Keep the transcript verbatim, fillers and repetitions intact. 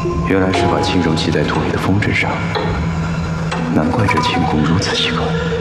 原来是把轻柔系在土里的风筝上，难怪这轻功如此奇怪。